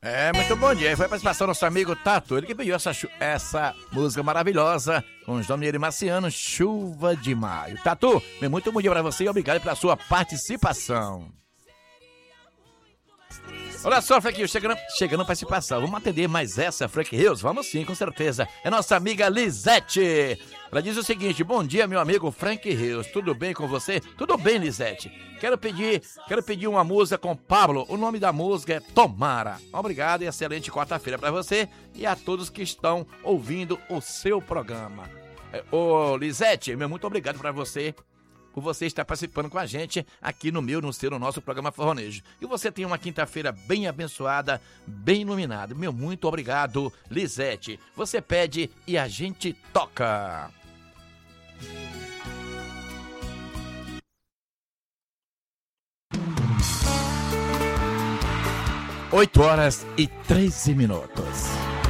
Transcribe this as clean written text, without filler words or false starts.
Muito bom dia. Foi a participação do nosso amigo Tato. Ele que pediu essa música maravilhosa com os Dominiere Marciano, Chuva de Maio. Tatu, muito bom dia pra você e obrigado pela sua participação. Olha só, Frank Hills, chegando a participação. Vamos atender mais essa, Frank Hills? Vamos sim, com certeza. É nossa amiga Lisete. Ela diz o seguinte: bom dia, meu amigo Frank Hills. Tudo bem com você? Tudo bem, Lisete. Quero pedir uma música com Pablo. O nome da música é Tomara. Obrigado e excelente quarta-feira pra você e a todos que estão ouvindo o seu programa. Ô, Lisete, muito obrigado pra você. Por você estar participando com a gente aqui no nosso programa Forronejo. E você tem uma quinta-feira bem abençoada, bem iluminada. Muito obrigado, Lisete. Você pede e a gente toca. Oito horas e 13 minutos.